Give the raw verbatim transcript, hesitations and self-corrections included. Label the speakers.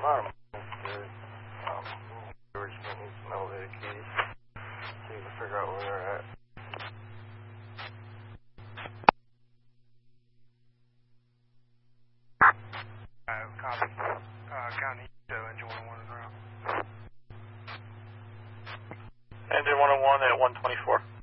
Speaker 1: Bottom. Good. Um, George needs some elevator keys. So you can figure out where they're at.
Speaker 2: Uh, copy. Uh, County, so engine one oh one is around.
Speaker 3: Engine one oh one at one twenty-four.